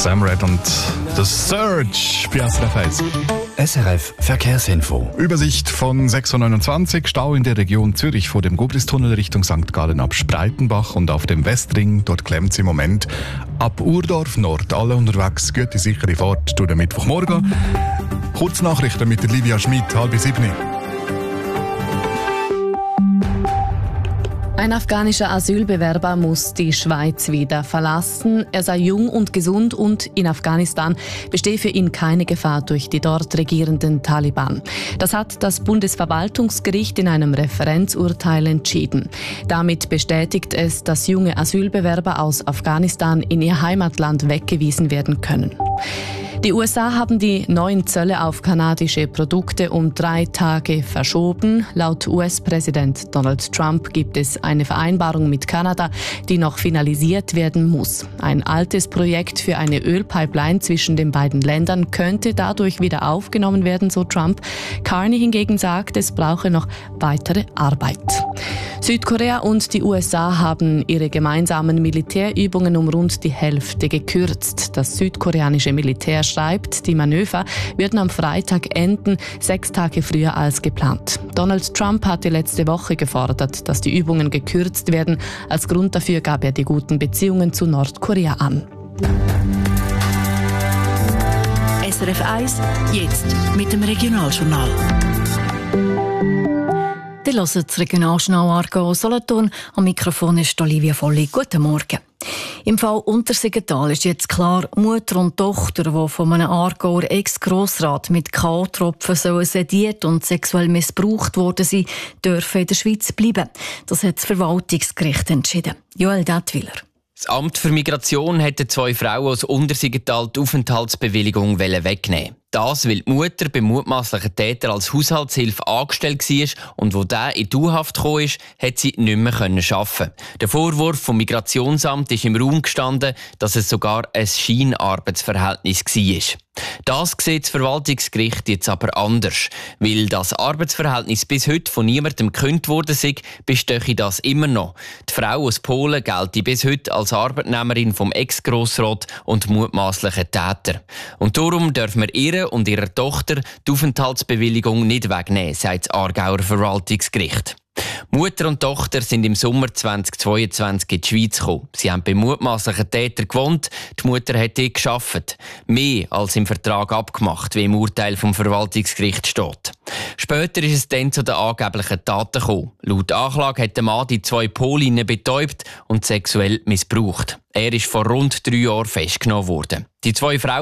Sam Red und The Surge bei SRF 1. SRF Verkehrsinfo. Übersicht von 6:29 Uhr. Stau in der Region Zürich vor dem Gubristunnel Richtung St. Gallen ab Spreitenbach und auf dem Westring. Dort klemmt es im Moment ab Urdorf Nord. Alle unterwegs, gute, sichere Fahrt durch den Mittwochmorgen. Kurznachrichten mit der Livia Schmidt, 6:30. Ein afghanischer Asylbewerber muss die Schweiz wieder verlassen. Er sei jung und gesund und in Afghanistan bestehe für ihn keine Gefahr durch die dort regierenden Taliban. Das hat das Bundesverwaltungsgericht in einem Referenzurteil entschieden. Damit bestätigt es, dass junge Asylbewerber aus Afghanistan in ihr Heimatland weggewiesen werden können. Die USA haben die neuen Zölle auf kanadische Produkte um 3 Tage verschoben. Laut US-Präsident Donald Trump gibt es eine Vereinbarung mit Kanada, die noch finalisiert werden muss. Ein altes Projekt für eine Ölpipeline zwischen den beiden Ländern könnte dadurch wieder aufgenommen werden, so Trump. Carney hingegen sagt, es brauche noch weitere Arbeit. Südkorea und die USA haben ihre gemeinsamen Militärübungen um rund die Hälfte gekürzt. Das südkoreanische Militär schreibt, die Manöver würden am Freitag enden, 6 Tage früher als geplant. Donald Trump hatte letzte Woche gefordert, dass die Übungen gekürzt werden. Als Grund dafür gab er die guten Beziehungen zu Nordkorea an. SRF 1, jetzt mit dem Regionaljournal. Die hören das Regionaljournal Aargau Solothurn. Am Mikrofon ist Olivia Volli. Guten Morgen. Im Fall Untersiggenthal ist jetzt klar, Mutter und Tochter, die von einem Aargauer Ex-Grossrat mit K.O.-Tropfen sediert und sexuell missbraucht worden sind, dürfen in der Schweiz bleiben. Das hat das Verwaltungsgericht entschieden. Joel Dettwiller. Das Amt für Migration hätte 2 Frauen aus Untersiggenthal die Aufenthaltsbewilligung wegnehmen. Das, weil die Mutter beim mutmaßlichen Täter als Haushaltshilfe angestellt war und wo der in die U-Haft gekommen ist, hat sie nicht mehr arbeiten. Der Vorwurf vom Migrationsamt ist im Raum gestanden, dass es sogar ein Scheinarbeitsverhältnis war. Das sieht das Verwaltungsgericht jetzt aber anders. Weil das Arbeitsverhältnis bis heute von niemandem gekündigt worden ist, bestehe das immer noch. Die Frau aus Polen gelte bis heute als Arbeitnehmerin vom Ex-Grossrat und mutmaßlichen Täter. Und darum dürfen wir ihr und ihrer Tochter die Aufenthaltsbewilligung nicht wegnehmen, sagt das Aargauer Verwaltungsgericht. Mutter und Tochter sind im Sommer 2022 in die Schweiz gekommen. Sie haben beim mutmaßlichen Täter gewohnt, die Mutter hat dort gearbeitet. Mehr als im Vertrag abgemacht, wie im Urteil vom Verwaltungsgericht steht. Später ist es dann zu den angeblichen Taten gekommen. Laut Anklage hat der Mann die 2 Polinnen betäubt und sexuell missbraucht. Er ist vor rund 3 Jahren festgenommen worden. Die 2 Frauen